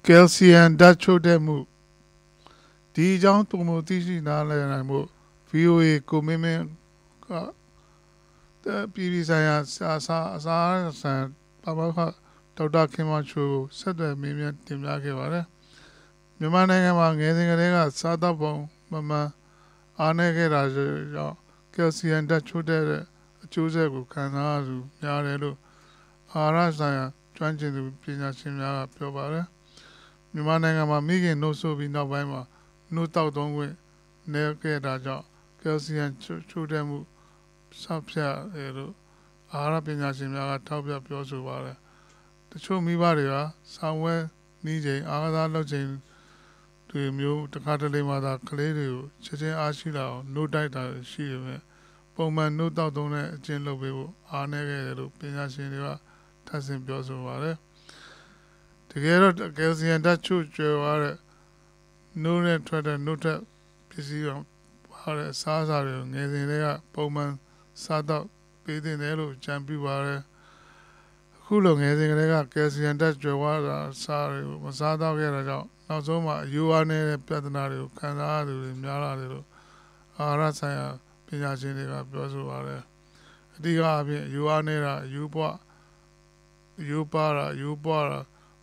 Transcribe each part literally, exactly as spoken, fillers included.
calcium ဓာတ်ချို့တဲ့မှုဒီအကြောင်းပုံမသိရှိနားလည်နိုင်မှု ဗီအိုအေ ကိုမင်းမင်းကပြည်ပြည်ဆိုင်ရာစာစာအစားဆန်ပါမောက္ခဒေါက်တာခင်မောင်ချိုကိုဆက်သွယ်မေးမြန်းတင်ပြခဲ့ပါတယ်မြန်မာနိုင်ငံမှာငယ်စဉ်ကတည်းကစားသောက်ပုံမမှန်အားနည်းခဲ့တာကြောင့်ကယ်လ်ဆီယမ်ဓာတ်ချို့တဲ့အကျိုးဆက်ကိုခံစားရသူများတယ်လို့အာဟာရဆိုင်ရာကျွမ်းကျင်သူပညာရှင်များကပြောပါတယ်မြန်မာနိုင်ငံမှာမိခင်နှုတ်ဆိုပြီးနောက်ပိုင်းမှာနှုတ်တောက်သုံးခွင့်နည်းခဲ့တာကြောင့်ကယ်လ်ဆီယမ်ချို့တဲ့မှုဆောက်ဖြတ်တယ်လို့အာဟာရပညာရှင်များကထောက်ပြပြောဆိုပါတယ်တချို့မိဘတွေကဆောင်းဝဲနီးချိန်အားကစားလုပ်ချိန်တွေမျိုးတစ်ခါတလေမှသာကလေးတွေကိုချက်ချင်းအားရှိလာအောင်နှုတ်တိုက်တာရှိရမယ်ပုံမှန်နှုတ်တောက်သုံးတဲ့အကျင့်လုပ်ပေးဖို့အားနည်းခဲ့တယ်လို့ပညာရှင်တွေကထပ်ဆင့်ပြောဆိုပါတယ်တကယ်တော့ကယ်လ်ဆီယမ်ဓာတ်ချို့ကျွဲသွားတဲ့နှုတ်နဲ့ထွက်တဲ့နှုတ်ထက်ပစ္စည်းအောင်ပါတဲ့အစားအစာတွေကိုငယ်စဉ်တွေကပုံမှန်စားတော့ပေးတင်တယ်လို့ကြံပြပါတယ်အခုလိုငယ်စဉ်ကလေးကကယ်လ်ဆီယမ်ဓာတ်ကျွဲသွားတာစားတွေကိုမစားတော့ခဲ့တာကြောင့်နောက်ဆုံးမှာအယိုးအားနည်းတဲ့ပြဿနာတွေကိုခံစားရသူတွေများလာတယ်လို့အာဟာရဆိုင်ရာပညာရှင်တွေကပြောဆိုပါတယ်အဓိကအပြင်အယိုးအားနည်းတာအယိုးပွားအယိုးပါတာအယိုးပွားတာ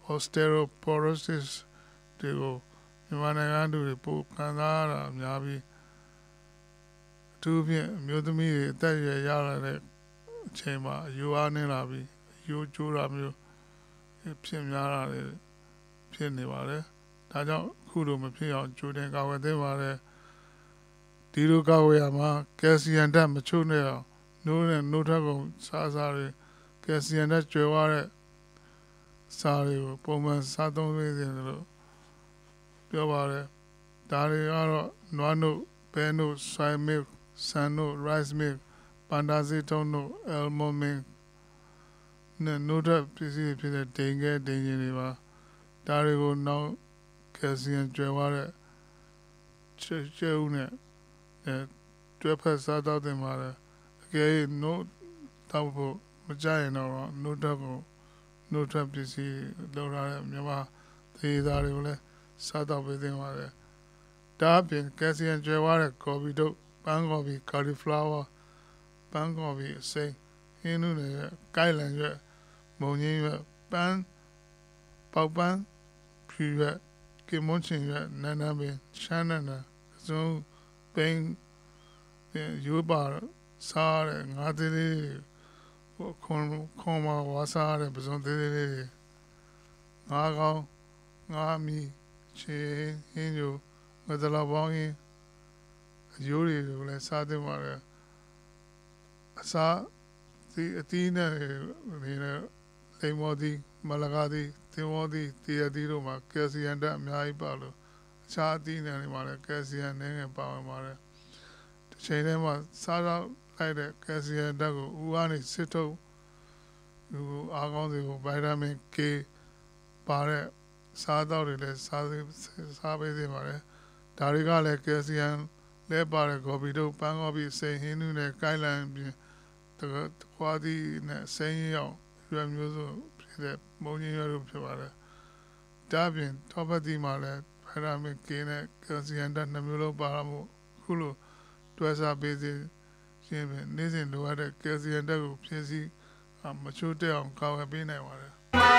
osteoporosis တွေကိုမြန်မာနိုင်ငံသူတွေပိုခံစားရတာများပြီးအထူးဖြင့်အမျိုးသမီးတွေအသက်အရွယ်ရလာတဲ့အချိန်မှာအယိုးအားနည်းလာပြီးအယိုးကျိုးတာမျိုးဖြစ်များလာတယ်ဖြစ်နေပါတယ်ဒါကြောင့်အခုလိုမဖြစ်အောင်ကြိုတင်ကာကွယ်သင့်ပါတယ်ဒီလိုကာကွယ်ရမှာကယ်လ်ဆီယမ်ဓာတ်မချို့နဲ့အောင်နှိုးနဲ့နှိုးထွက်ကုန်စားစားတွေကယ်လ်ဆီယမ်ဓာတ်ကျွဲသွားတဲ့စားတွေကိုပုံမှန်စားသုံးနေတယ်လို့ပြောပါတယ်ဒါတွေကတော့နွားနို့ပဲနို့ soy milk ဆန်နို့ rice milk ပန်ဒါစီထုံးနို့ almond milk နဲ့နှိုးထွက်ပစ္စည်းဖြစ်တဲ့ဒိန်ခဲဒိန်ချင်းတွေပါဒါတွေကိုနောက်ကယ်လ်ဆီယမ်ကျွဲသွားတဲ့ကျဲဦးနဲ့တွဲဖက်စားတော့တင်ပါတယ်အကယ်၍နို့တောက်ဖို့မကြရင်တော့နို့တက်ကိုနို့ထွက်ပစ္စည်းလောက်ထားတဲ့မြန်မာသေးသားတွေကိုလည်းစားတော့ပေးသင့်ပါတယ်ဒါအပြင်ကယ်လ်ဆီယမ်ကျွဲသွားတဲ့ကော်ဖီတို့ပန်းကော်ဖီ cauliflower ပန်းကော်ဖီအစိမ်းဟင်းနုတွေရဲ့ကိုက်လန်ရွက်မုံညင်းရွက်ပန်းပေါက်ပန်းဖြူရွက်ကင်မွန်ချင်ရွက်နန်းနန်းပင်ရှမ်းနန်းနန်းအစုံပိန်းရိုးပါစားတဲ့ငါးသေးလေးတွေခွန်ခွန်မှာဝါစားတဲ့ပစုံသေးသေးလေးတွေငါးကောင်းငါးမီချေဟင်းညိုမဒလာပေါင်းရင်အယိုးတွေကိုလည်းစားသင့်ပါတယ်အစားဒီအသီးနဲ့နေနဲ့လိမ္မော်သီးမလကားသီးသင်္ဘောသီးတည်ရသီးတို့မှာကယ်လ်ဆီယမ်ဓာတ်အများကြီးပါလို့အခြားအသီးနဲ့တွေမှာလည်းကယ်လ်ဆီယမ်နည်းငယ်ပါဝင်ပါတယ်တစ်ချိန်တည်းမှာစားတော့လိုက်တဲ့ကယ်လ်ဆီယမ်ဓာတ်ကိုဦးအားနေစစ်ထုတ်လူအားကောင်းစေဖို့ဗိုက်တာမင် K ပါတဲ့စားတော့တွေလည်းစားစားပေးနေပါတယ်ဒါတွေကလည်းကယ်လ်ဆီယမ်လဲပါတဲ့ကော်ဖီတို့ပန်းကော်ဖီစိန်ဟင်းနုနဲ့ကိုက်လန်ပြင်တကွာသီးနဲ့စိန်ရောက်ရွက်မျိုးစုဖြစ်တဲ့မုံညင်းရွက်တို့ဖြစ်ပါတယ်ဒါပြင်ထောပတ်သီးမှာလည်းဗိုက်တာမင် K နဲ့ကယ်လ်ဆီယမ်ဓာတ်နှစ်မျိုးလုံးပါလာမှုခုလိုတွဲစားပေးစေခြင်းဖြင့်နေ့စဉ်လိုအပ်တဲ့ကယ်လ်ဆီယမ်ဓာတ်ကိုဖြည့်ဆည်းမချို့တဲ့အောင်ကာကွယ်ပေးနိုင်ပါတယ်